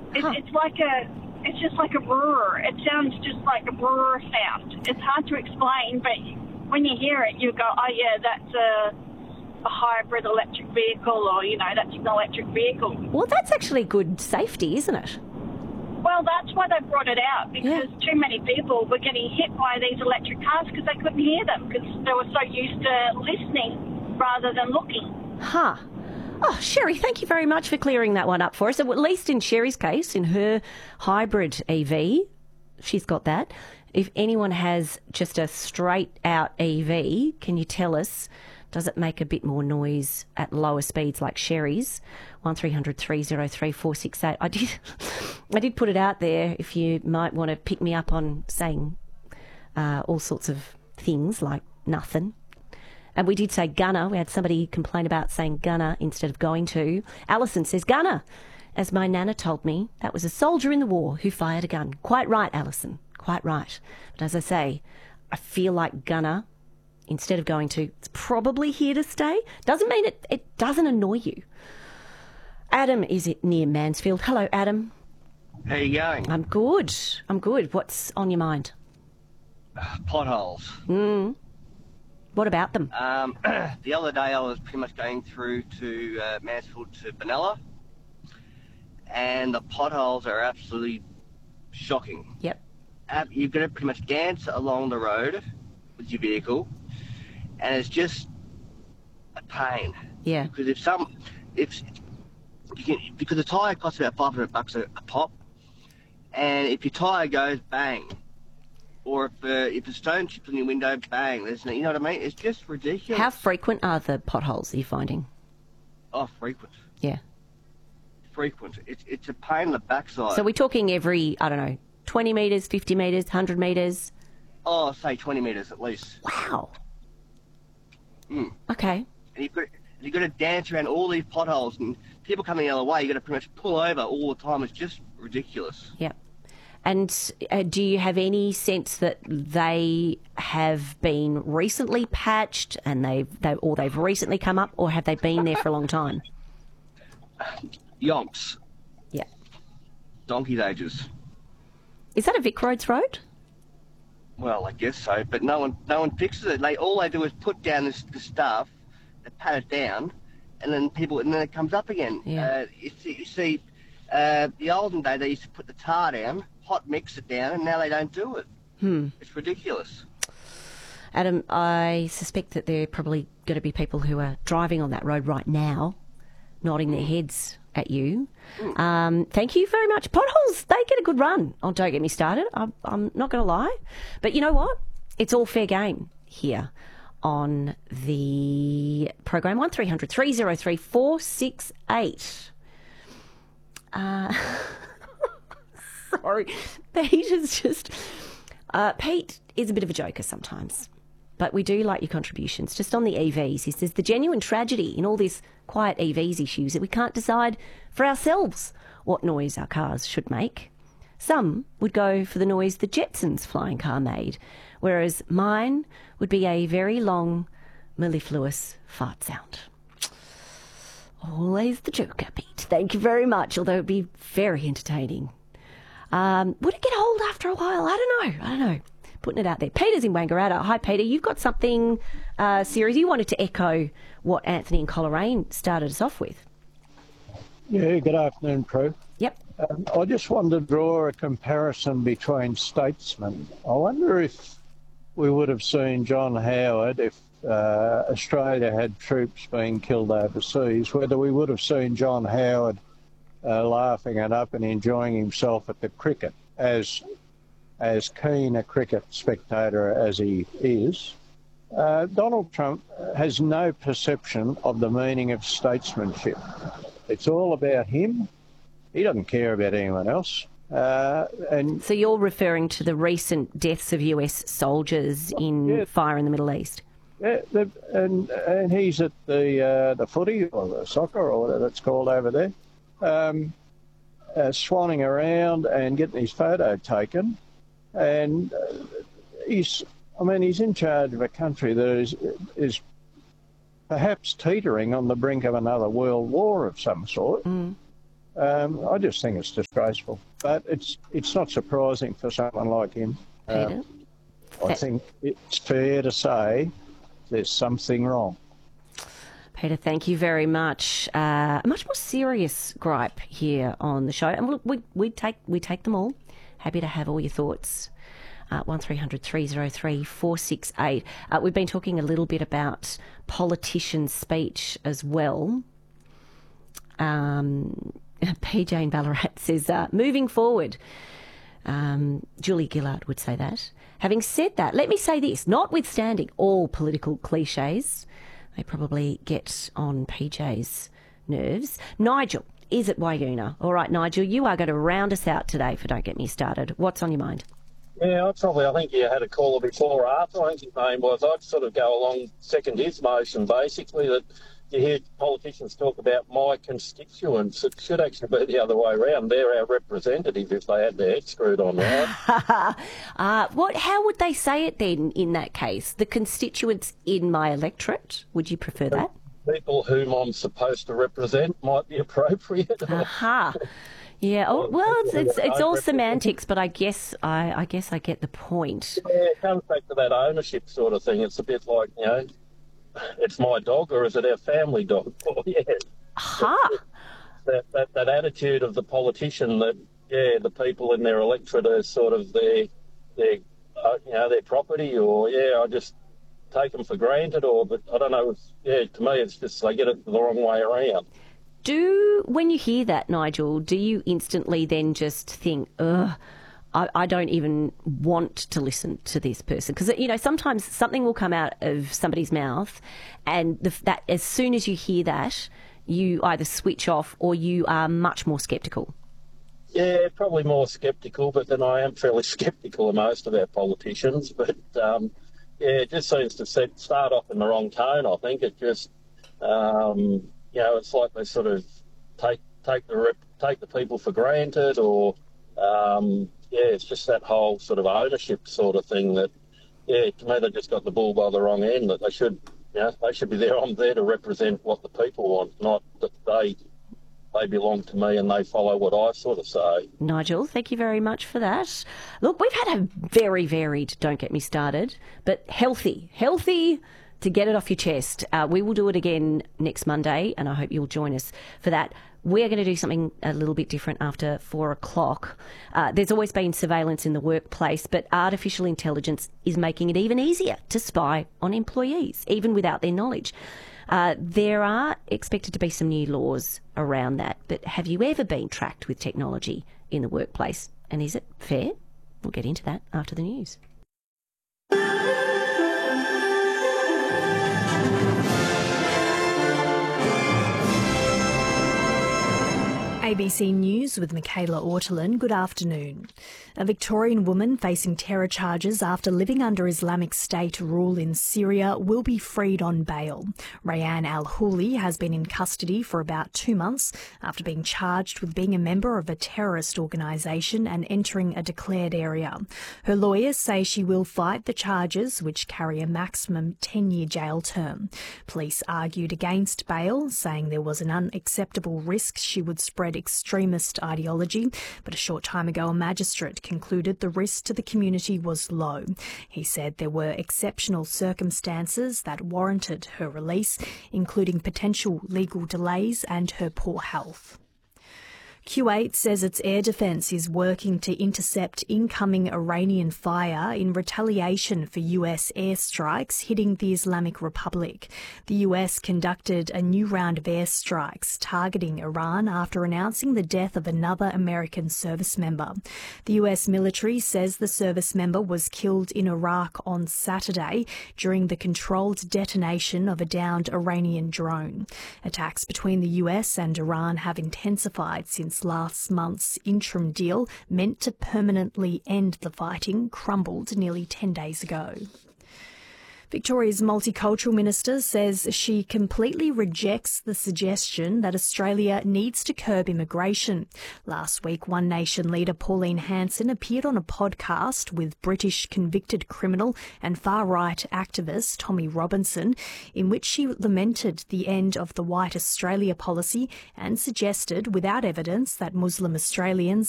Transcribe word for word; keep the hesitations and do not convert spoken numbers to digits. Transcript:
It's, Huh. it's like a, it's just like a brrr. It sounds just like a brrr sound. It's hard to explain, but when you hear it, you go, oh yeah, that's a, a hybrid electric vehicle, or, you know, that's an electric vehicle. Well, that's actually good safety, isn't it? Well, that's why they brought it out, because Yeah. too many people were getting hit by these electric cars because they couldn't hear them, because they were so used to listening rather than looking. Huh. Oh, Sherry, thank you very much for clearing that one up for us. So at least in Sherry's case, in her hybrid E V, she's got that. If anyone has just a straight-out E V, can you tell us, does it make a bit more noise at lower speeds like Sherry's? one three hundred three oh three four six eight. I did, I did put it out there if you might want to pick me up on saying uh, all sorts of things like nothing. And we did say gunner. We had somebody complain about saying gunner instead of going to. Alison says gunner. As my nana told me, that was a soldier in the war who fired a gun. Quite right, Alison. Quite right. But as I say, I feel like gunner instead of going to, it's probably here to stay. Doesn't mean it, it doesn't annoy you. Adam is it near Mansfield. Hello, Adam. How you going? I'm good. I'm good. What's on your mind? Potholes. Mm. What about them? Um, the other day I was pretty much going through to uh, Mansfield to Benalla, and the potholes are absolutely shocking. Yep. Uh, you've got to pretty much dance along the road with your vehicle, and it's just a pain. Yeah. Because if some, if you can, because the tyre costs about five hundred bucks a, a pop, and if your tyre goes, bang. Or if, uh, if a stone chips on your window, bang. There's, you know what I mean? It's just ridiculous. How frequent are the potholes you're finding? Oh, frequent. Yeah. Frequent. It's it's a pain in the backside. So we're talking every, I don't know, twenty metres, fifty metres, one hundred metres? Oh, say twenty metres at least. Wow. Mm. Okay. And you've got, you've got to dance around all these potholes, and people coming the other way, you've got to pretty much pull over all the time. It's just ridiculous. Yep. And uh, do you have any sense that they have been recently patched and they've, they, or they've recently come up, or have they been there for a long time? Yonks. Yeah. Donkey's ages. Is that a Vic Roads road? Well, I guess so, but no one no one fixes it. They all they do is put down this, this stuff, they pat it down, and then people and then it comes up again. Yeah. Uh, you see, you see uh, the olden day they used to put the tar down, hot mix it down, and now they don't do it. Hmm. It's ridiculous. Adam, I suspect that there are probably going to be people who are driving on that road right now, nodding their heads at you. Um, thank you very much. Potholes, they get a good run. Oh, don't get me started. I'm, I'm not going to lie. But you know what? It's all fair game here on the program. one three hundred three oh three four six eight. Uh, sorry. Pete is just... Uh, Pete is a bit of a joker sometimes. But we do like your contributions. Just on the E Vs, he says, the genuine tragedy in all this quiet E Vs issues that we can't decide for ourselves what noise our cars should make. Some would go for the noise the Jetsons' flying car made, whereas mine would be a very long, mellifluous fart sound. Always the joker, Pete. Thank you very much, although it would be very entertaining. Um, would it get old after a while? I don't know. I don't know. Putting it out there. Peter's in Wangaratta. Hi, Peter. You've got something uh, serious. You wanted to echo what Anthony and Coleraine started us off with. Yeah, good afternoon, Prue. Yep. Um, I just wanted to draw a comparison between statesmen. I wonder if we would have seen John Howard if uh, Australia had troops being killed overseas, whether we would have seen John Howard uh, laughing it up and enjoying himself at the cricket as... as keen a cricket spectator as he is. Uh, Donald Trump has no perception of the meaning of statesmanship. It's all about him. He doesn't care about anyone else. Uh, and So you're referring to the recent deaths of U S soldiers in Yeah. fire in the Middle East? Yeah, the, and and he's at the uh, the footy or the soccer or whatever it's called over there, um, uh, swanning around and getting his photo taken. And uh, he's, I mean, he's in charge of a country that is is perhaps teetering on the brink of another world war of some sort. Mm. Um, I just think it's disgraceful. But it's it's not surprising for someone like him. Um, I think it's fair to say there's something wrong. Peter, thank you very much. Uh, a much more serious gripe here on the show, and we we, we take we take them all. Happy to have all your thoughts. Uh, one three hundred three oh three four six eight. Uh, we've been talking a little bit about politicians' speech as well. Um, P. J in Ballarat says, uh, moving forward, um, Julie Gillard would say that. Having said that, let me say this, notwithstanding all political cliches, they probably get on P J's nerves. Nigel is at Wayuna. All right, Nigel, you are going to round us out today for Don't Get Me Started. What's on your mind? Yeah, I probably, I think you had a caller before or after, I think his name was. I'd sort of go along, second his motion, basically, that you hear politicians talk about my constituents. It should actually be the other way around. They're our representative if they had their head screwed on, right? uh, what? How would they say it then in that case? The constituents in my electorate? Would you prefer that? People whom I'm supposed to represent might be appropriate. Aha. Yeah. Oh, well, it's it's, it's all semantics, but I guess I, I guess I get the point. Yeah, it comes back to that ownership sort of thing. It's a bit like, you know, it's my dog or is it our family dog? Oh, yeah. Aha. That, that that attitude of the politician that, yeah, the people in their electorate are sort of their, their uh, you know, their property, or, yeah, I just take them for granted, or, but I don't know, it's, yeah, to me it's just they get it the wrong way around. Do, when you hear that, Nigel, do you instantly then just think, ugh, I, I don't even want to listen to this person? Because, you know, sometimes something will come out of somebody's mouth and the, that as soon as you hear that, you either switch off or you are much more sceptical. Yeah, probably more sceptical, but then I am fairly sceptical of most of our politicians. But, um, yeah, it just seems to set, start off in the wrong tone, I think. It just... Um, You know, it's like they sort of take take the rep, take the people for granted, or um, yeah, it's just that whole sort of ownership sort of thing that, yeah, to me they just got the bull by the wrong end. That they should, you know, they should be there. I'm there to represent what the people want, not that they they belong to me and they follow what I sort of say. Nigel, thank you very much for that. Look, we've had a very varied Don't Get Me Started, but healthy, healthy. To get it off your chest. Uh, we will do it again next Monday, and I hope you'll join us for that. We're going to do something a little bit different after four o'clock. Uh, there's always been surveillance in the workplace, but artificial intelligence is making it even easier to spy on employees, even without their knowledge. Uh, there are expected to be some new laws around that, but have you ever been tracked with technology in the workplace? And is it fair? We'll get into that after the news. A B C News with Michaela Ortolin. Good afternoon. A Victorian woman facing terror charges after living under Islamic State rule in Syria will be freed on bail. Rayan Al-Houli has been in custody for about two months after being charged with being a member of a terrorist organisation and entering a declared area. Her lawyers say she will fight the charges, which carry a maximum ten-year jail term. Police argued against bail, saying there was an unacceptable risk she would spread extremist ideology, but a short time ago a magistrate concluded the risk to the community was low. He said there were exceptional circumstances that warranted her release, including potential legal delays and her poor health. Kuwait says its air defence is working to intercept incoming Iranian fire in retaliation for U S airstrikes hitting the Islamic Republic. The U S conducted a new round of airstrikes targeting Iran after announcing the death of another American service member. The U S military says the service member was killed in Iraq on Saturday during the controlled detonation of a downed Iranian drone. Attacks between the U S and Iran have intensified since last month's interim deal meant to permanently end the fighting crumbled nearly ten days ago. Victoria's Multicultural Minister says she completely rejects the suggestion that Australia needs to curb immigration. Last week, One Nation leader Pauline Hanson appeared on a podcast with British convicted criminal and far-right activist Tommy Robinson, in which she lamented the end of the White Australia policy and suggested, without evidence, that Muslim Australians